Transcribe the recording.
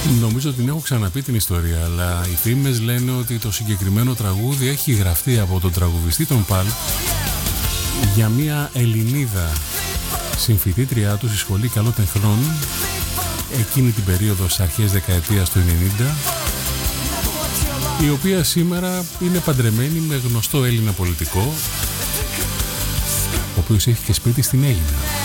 Νομίζω ότι την έχω ξαναπεί την ιστορία, αλλά οι φήμες λένε ότι το συγκεκριμένο τραγούδι έχει γραφτεί από τον τραγουδιστή των Pulp για μια Ελληνίδα συμφοιτήτριά του στη σχολή καλών τεχνών εκείνη την περίοδο στις αρχές δεκαετίας του 90, η οποία σήμερα είναι παντρεμένη με γνωστό Έλληνα πολιτικό, ο οποίος έχει και σπίτι στην Αίγινα.